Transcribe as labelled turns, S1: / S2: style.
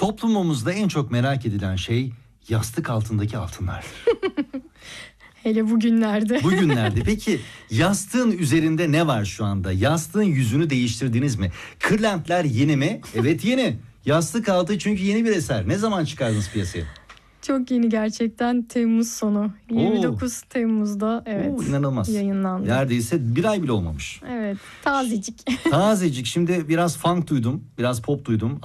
S1: Toplumumuzda en çok merak edilen şey yastık altındaki altınlar.
S2: Hele bugünlerde.
S1: Bugünlerde. Peki yastığın üzerinde ne var şu anda? Yastığın yüzünü değiştirdiniz mi? Kırlentler yeni mi? Evet yeni. Yastık altı çünkü yeni bir eser. Ne zaman çıkardınız piyasaya?
S2: Çok yeni gerçekten, Temmuz sonu. 29 Temmuz'da
S1: inanılmaz.
S2: yayınlandı.
S1: Neredeyse bir ay bile olmamış.
S2: Evet, tazecik.
S1: Tazecik. Şimdi biraz funk duydum, biraz pop duydum.